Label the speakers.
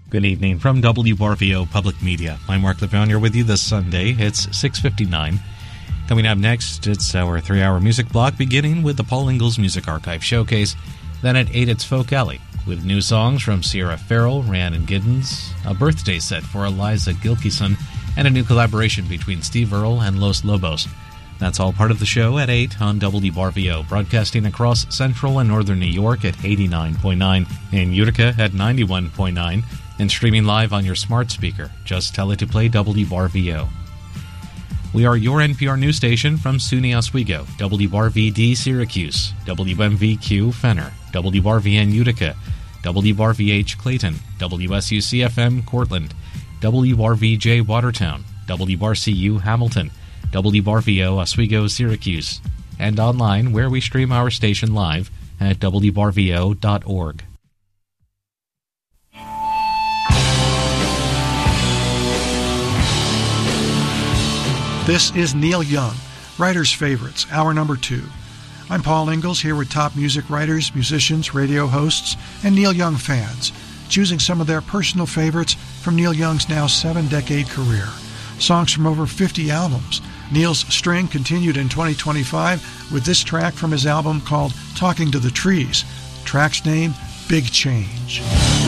Speaker 1: Good evening from WRVO Public Media. I'm Mark LeBron here with you this Sunday. It's 6:59. Coming up next, it's our 3-hour music block, beginning with the Paul Ingalls Music Archive Showcase. Then at 8, it's Folk Alley, with new songs from Sierra Farrell, Rhiannon Giddens, a birthday set for Eliza Gilkyson, and a new collaboration between Steve Earle and Los Lobos. That's all part of the show at 8 on WRVO, broadcasting across central and northern New York at 89.9, in Utica at 91.9, and streaming live on your smart speaker. Just tell it to play WRVO. We are your NPR news station from SUNY Oswego, WRVD Syracuse, WMVQ Fenner, WRVN Utica, WRVH Clayton, WSUCFM Cortland, WRVJ Watertown, WRCU Hamilton, WRVO Oswego Syracuse, and online where we stream our station live at WRVO.org.
Speaker 2: This is Neil Young, Writer's Favorites, hour number 2. I'm Paul Ingalls, here with top music writers, musicians, radio hosts, and Neil Young fans, choosing some of their personal favorites from Neil Young's now 7-decade career. Songs from over 50 albums. Neil's string continued in 2025 with this track from his album called Talking to the Trees. Track's name, Big Change.